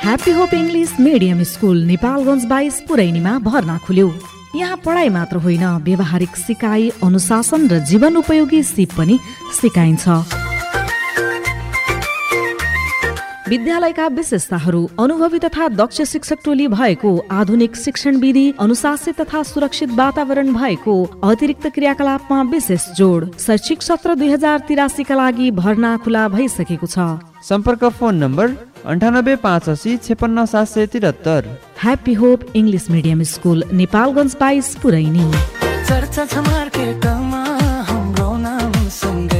Happy hope English medium school Nepalgunj 22 पुरैनीमा भर्ना खुल्यो। यहाँ पढाइ मात्र होइन, व्यवहारिक सिकाइ, अनुशासन र जीवन उपयोगी सिप पनि सिकाइन्छ। विद्यालयका विशेषताहरू: अनुभवी तथा दक्ष शिक्षक टोली भएको, आधुनिक शिक्षण विधि, अनुशासित तथा सुरक्षित वातावरण भएको, अतिरिक्त क्रियाकलापमा विशेष जोड। शैक्षिक सत्र 2083 का लागि भर्ना खुला भइसकेको छ। सम्पर्क phone number 9858 56 773। Happy hope English medium school Nepalgunj 22 पुरैनी। चर्चा छ मार्केटमा हाम्रो नाम सँगै।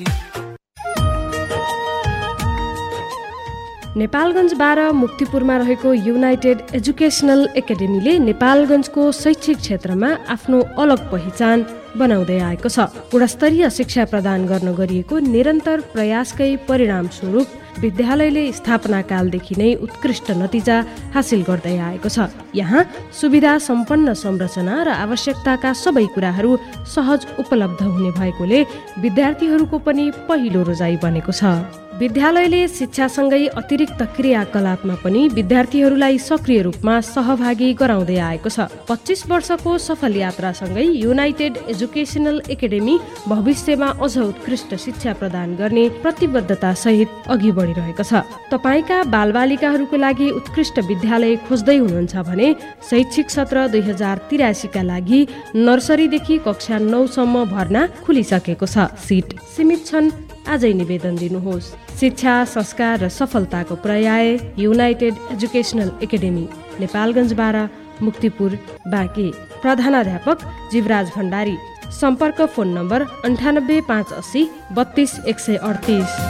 नेपालगञ्ज 12 मुक्तिपुरमा रहेको युनाइटेड एजुकेसनल एकाडेमीले नेपालगञ्जको शैक्षिक क्षेत्रमा आफ्नो अलग पहिचान बनाउँदै आएको छ। गुणस्तरीय शिक्षा प्रदान गर्न गरिएको निरन्तर प्रयासकै परिणाम स्वरूप विद्यालयले स्थापना कालदेखि नै उत्कृष्ट नतिजा हासिल गर्दै आएको छ। यहाँ सुविधा सम्पन्न संरचना र आवश्यकताका सबै कुराहरू सहज उपलब्ध हुने भएकोले विद्यार्थीहरूको पनि पहिलो रोजाइ बनेको छ। विद्यालयले शिक्षासँगै अतिरिक्त क्रियाकलापमा पनि विद्यार्थीहरूलाई सक्रिय रूपमा सहभागी गराउँदै आएको छ। 25 वर्षको सफल यात्रासँगै युनाइटेड एजुकेसनल एकाडेमी भविष्यमा अझ उत्कृष्ट शिक्षा प्रदान गर्ने प्रतिबद्धता सहित अघि बढिरहेको छ। तपाईका बालबालिकाहरूको लागि उत्कृष्ट विद्यालय खोज्दै हुनुहुन्छ भने शैक्षिक सत्र 2083 का लागि नर्सरीदेखि कक्षा 9 सम्म भर्ना खुलिसकेको छ। सिट सीमित छन्, आजै निवेदन दिनुहोस्। शिक्षा, संस्कार र सफलताको पर्याय United educational academy, Nepalgunj 12 मुक्तिपुर Banke. प्रधानाध्यापक जीवराज भण्डारी। सम्पर्क फोन नम्बर 9858 32 138।